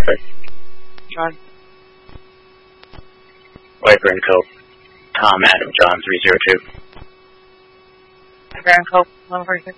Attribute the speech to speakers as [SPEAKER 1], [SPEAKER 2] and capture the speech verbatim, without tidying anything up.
[SPEAKER 1] traffic.
[SPEAKER 2] John.
[SPEAKER 1] Viper and Cope. Tom, Adam, John, three zero two.
[SPEAKER 2] Viper and Cope, one forty-six.